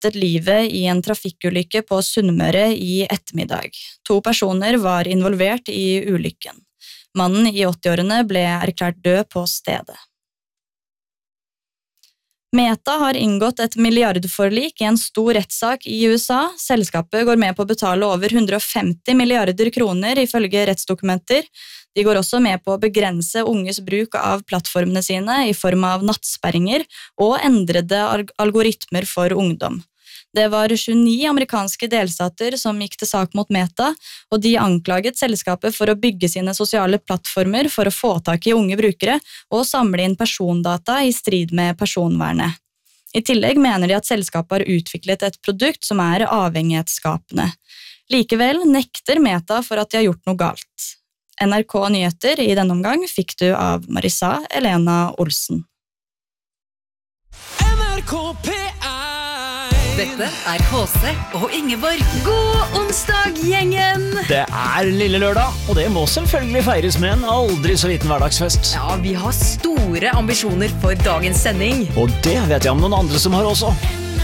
mistet livet i en trafikkulykke på Sunnmøre i ettermiddag. 2 personer var involvert i ulykken. Mannen i 80-årene ble erklært død på stedet. Meta har inngått et milliardforlik i en stor rettssak i USA. Selskapet går med på å betale over 150 milliarder kroner ifølge rettsdokumenter. De går også med på å begrense unges bruk av plattformene sine i form av nattsperringer og endrede algoritmer for ungdom. Det var 29 amerikanske delstater som gikk til sak mot Meta, og de anklaget selskapet for å bygge sine sosiale plattformer for å få tak i unge brukere og samle inn persondata i strid med personvernet. I tillegg mener de at selskapet har utviklet et produkt som er avhengighetsskapende. Likevel nekter Meta for at de har gjort noe galt. NRK Nyheter i denne omgang fikk du av Marissa Elena Olsen. NRK P1. Dette er HC og Ingeborg. God onsdag, gjengen! Det er lille lørdag, og det må selvfølgelig feires med en aldri så liten hverdagsfest. Ja, vi har store ambisjoner for dagens sending. Og det vet jeg om noen andre som har også.